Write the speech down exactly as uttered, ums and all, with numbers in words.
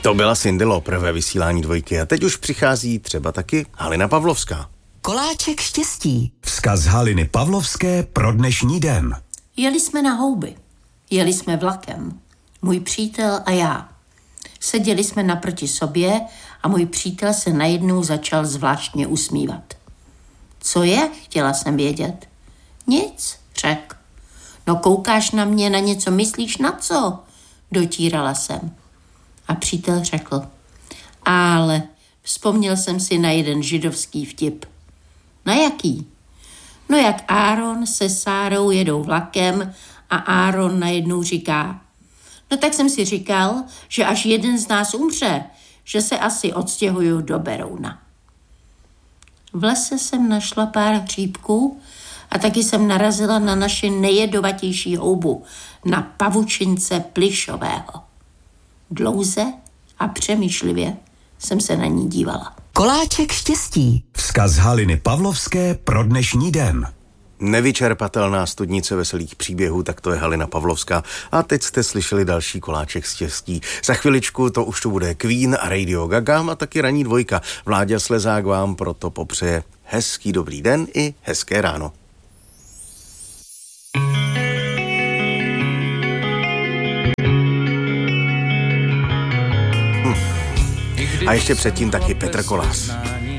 To byla Cyndi Lauper ve vysílání Dvojky a teď už přichází třeba taky Halina Pavlovská. Koláček štěstí. Vzkaz Haliny Pavlovské pro dnešní den. Jeli jsme na houby. Jeli jsme vlakem. Můj přítel a já. Seděli jsme naproti sobě a můj přítel se najednou začal zvláštně usmívat. Co je? Chtěla jsem vědět. Nic, řekl. No koukáš na mě, na něco myslíš, na co? Dotírala jsem. A přítel řekl. Ale vzpomněl jsem si na jeden židovský vtip. Na jaký? No jak Áron se Sárou jedou vlakem a Áron najednou říká. No tak jsem si říkal, že až jeden z nás umře, že se asi odstěhuju do Berouna. V lese jsem našla pár hříbků a taky jsem narazila na naši nejjedovatější houbu, na pavučince plyšového. Dlouze a přemýšlivě jsem se na ní dívala. Koláček štěstí. Vzkaz Haliny Pavlovské pro dnešní den. Nevyčerpatelná studnice veselých příběhů, tak to je Halina Pavlovská. A teď jste slyšeli další koláček štěstí. Za chviličku to už tu bude Queen a Radio Gaga a taky ranní Dvojka. Vláďa Slezák vám proto popřeje hezký dobrý den i hezké ráno. Hm. A ještě předtím taky Petr Kolář.